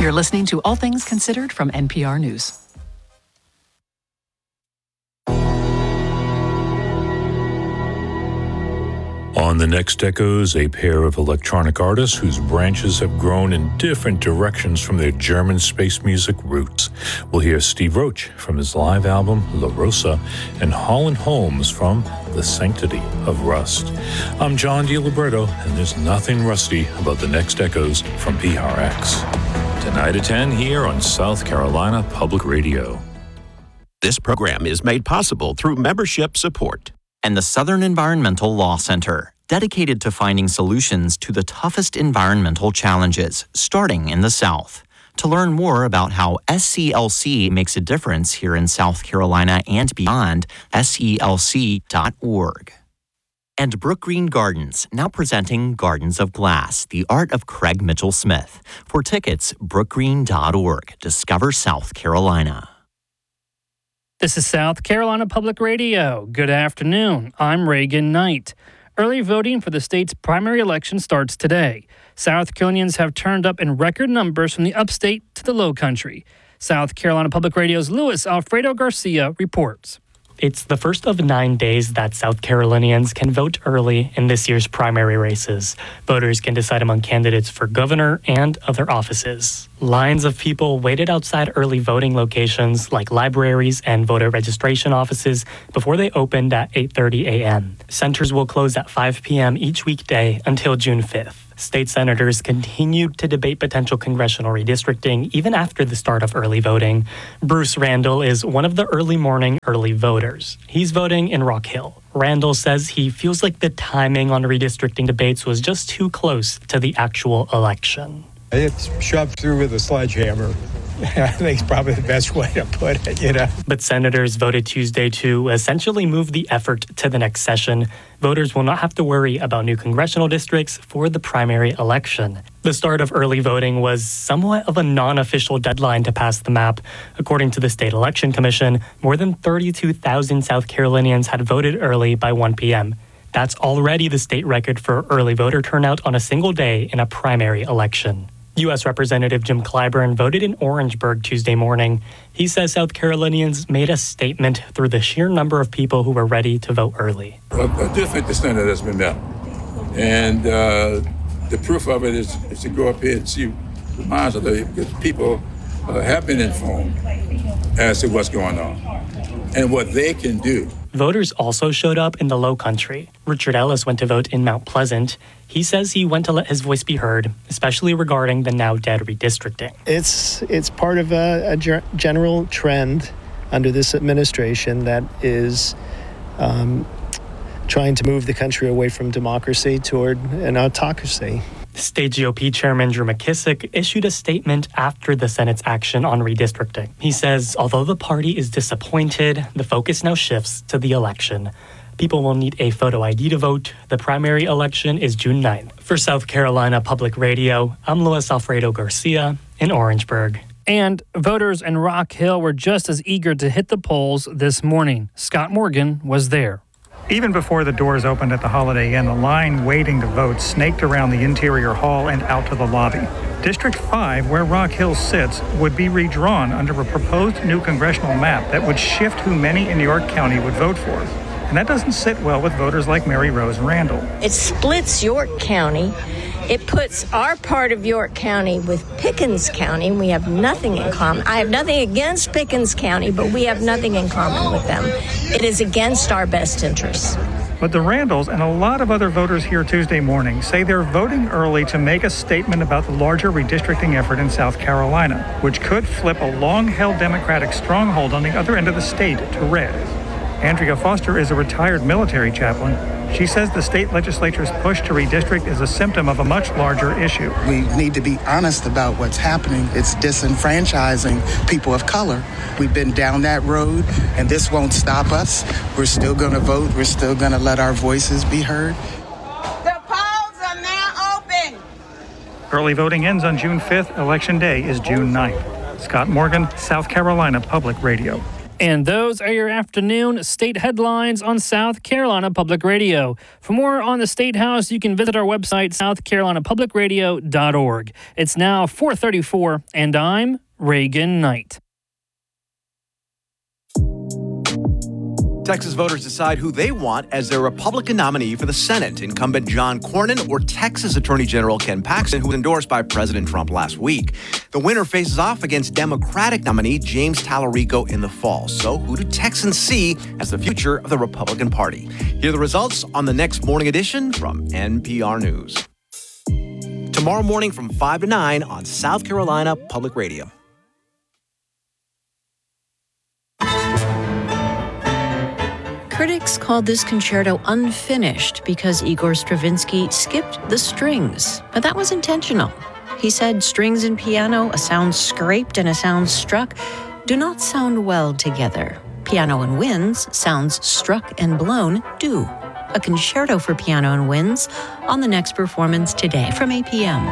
You're listening to All Things Considered from NPR News. On the next Echoes, a pair of electronic artists whose branches have grown in different directions from their German space music roots. We'll hear Steve Roach from his live album La Rosa and Holland Holmes from The Sanctity of Rust. I'm John DiLibretto, and there's nothing rusty about the next Echoes from PRX. Tonight at 10 here on South Carolina Public Radio. This program is made possible through membership support and the Southern Environmental Law Center, dedicated to finding solutions to the toughest environmental challenges, starting in the South. To learn more about how SCLC makes a difference here in South Carolina and beyond, SCLC.org. And Brook Green Gardens, now presenting Gardens of Glass, the art of Craig Mitchell Smith. For tickets, brookgreen.org. Discover South Carolina. This is South Carolina Public Radio. Good afternoon. I'm Reagan Knight. Early voting for the state's primary election starts today. South Carolinians have turned up in record numbers from the upstate to the low country. South Carolina Public Radio's Luis Alfredo Garcia reports. It's the first of 9 days that South Carolinians can vote early in this year's primary races. Voters can decide among candidates for governor and other offices. Lines of people waited outside early voting locations like libraries and voter registration offices before they opened at 8:30 a.m. Centers will close at 5 p.m. each weekday until June 5th. State senators continued to debate potential congressional redistricting even after the start of early voting. Bruce Randall is one of the early morning early voters. He's voting in Rock Hill. Randall says he feels like the timing on redistricting debates was just too close to the actual election. It's shoved through with a sledgehammer. I think it's probably the best way to put it, But senators voted Tuesday to essentially move the effort to the next session. Voters will not have to worry about new congressional districts for the primary election. The start of early voting was somewhat of a non-official deadline to pass the map. According to the State Election Commission, more than 32,000 South Carolinians had voted early by 1 p.m. That's already the state record for early voter turnout on a single day in a primary election. U.S. Representative Jim Clyburn voted in Orangeburg Tuesday morning. He says South Carolinians made a statement through the sheer number of people who were ready to vote early. I do think the standard has been met. And the proof of it is to go up here and see the minds of the people have been informed as to what's going on and what they can do. Voters also showed up in the Low Country. Richard Ellis went to vote in Mount Pleasant. He says he went to let his voice be heard, especially regarding the now dead redistricting. It's part of a general trend under this administration that is trying to move the country away from democracy toward an autocracy. State GOP Chairman Drew McKissick issued a statement after the Senate's action on redistricting. He says, although the party is disappointed, the focus now shifts to the election. People will need a photo ID to vote. The primary election is June 9th. For South Carolina Public Radio, I'm Luis Alfredo Garcia in Orangeburg. And voters in Rock Hill were just as eager to hit the polls this morning. Scott Morgan was there. Even before the doors opened at the Holiday Inn, the line waiting to vote snaked around the interior hall and out to the lobby. District 5, where Rock Hill sits, would be redrawn under a proposed new congressional map that would shift who many in York County would vote for. And that doesn't sit well with voters like Mary Rose Randall. It splits York County. It puts our part of York County with Pickens County. We have nothing in common. I have nothing against Pickens County, but we have nothing in common with them. It is against our best interests. But the Randalls and a lot of other voters here Tuesday morning say they're voting early to make a statement about the larger redistricting effort in South Carolina, which could flip a long-held Democratic stronghold on the other end of the state to red. Andrea Foster is a retired military chaplain. She says the state legislature's push to redistrict is a symptom of a much larger issue. We need to be honest about what's happening. It's disenfranchising people of color. We've been down that road, and this won't stop us. We're still going to vote. We're still going to let our voices be heard. The polls are now open. Early voting ends on June 5th. Election Day is June 9th. Scott Morgan, South Carolina Public Radio. And those are your afternoon state headlines on South Carolina Public Radio. For more on the State House, you can visit our website, southcarolinapublicradio.org. It's now 4:34, and I'm Reagan Knight. Texas voters decide who they want as their Republican nominee for the Senate. Incumbent John Cornyn or Texas Attorney General Ken Paxton, who was endorsed by President Trump last week. The winner faces off against Democratic nominee James Tallarico in the fall. So who do Texans see as the future of the Republican Party? Here are the results on the next morning edition from NPR News. Tomorrow morning from 5 to 9 on South Carolina Public Radio. Critics called this concerto unfinished because Igor Stravinsky skipped the strings, but that was intentional. He said strings and piano, a sound scraped and a sound struck, do not sound well together. Piano and winds, sounds struck and blown, do. A concerto for piano and winds on the next performance today from 8 p.m.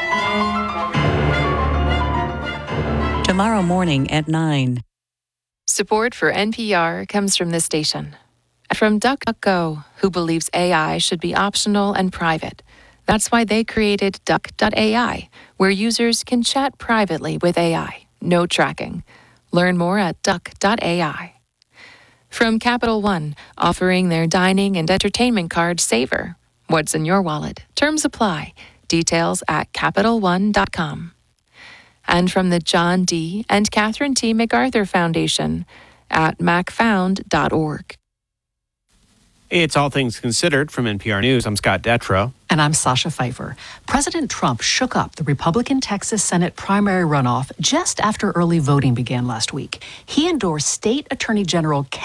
Tomorrow morning at 9. Support for NPR comes from this station. From DuckDuckGo, who believes AI should be optional and private. That's why they created Duck.ai, where users can chat privately with AI. No tracking. Learn more at Duck.ai. From Capital One, offering their dining and entertainment card Savor. What's in your wallet? Terms apply. Details at CapitalOne.com. And from the John D. and Catherine T. MacArthur Foundation at macfound.org. It's All Things Considered from NPR News. I'm Scott Detrow. And I'm Sasha Pfeiffer. President Trump shook up the Republican Texas Senate primary runoff just after early voting began last week. He endorsed State Attorney General